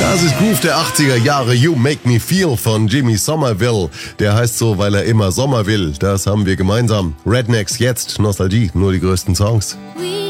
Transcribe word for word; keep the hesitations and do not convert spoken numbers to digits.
Das ist Groove der achtziger Jahre. You Make Me Feel von Jimmy Somerville. Der heißt so, weil er immer Sommer will. Das haben wir gemeinsam. Rednecks jetzt, Nostalgie, nur die größten Songs.